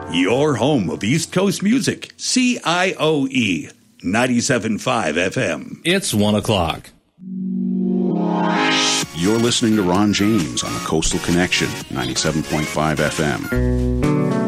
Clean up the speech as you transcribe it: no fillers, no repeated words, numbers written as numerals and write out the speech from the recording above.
Your home of East Coast music, CIOE 97.5 FM. It's 1 o'clock. You're listening to Ron James on the Coastal Connection, 97.5 FM.